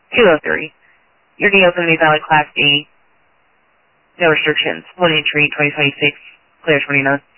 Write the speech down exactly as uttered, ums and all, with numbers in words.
two oh three. Your deal is going to be valid Class D. No restrictions. One entry, twenty twenty-six, clear twenty-nine.